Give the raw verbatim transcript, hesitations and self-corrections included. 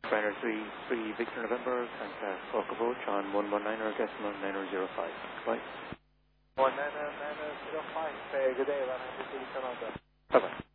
Ryanair three three Victor November, contact Cork approach on one one nine decimal nine zero five. Bye. one nine nine zero five, uh, good day, Ryanair three Victor November. Bye-bye.